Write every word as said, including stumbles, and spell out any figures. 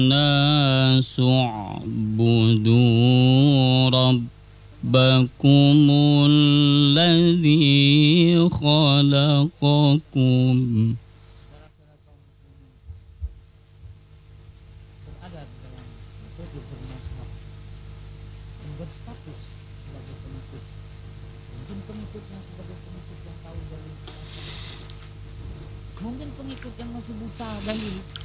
الناس اعبدوا ربكم الذي خلقكم. Ada di dalam metode bermazhab yang berstatus sebagai pengikut, mungkin pengikutnya sebagai pengikut yang tahu dalil, mungkin pengikut yang masih buta dalil.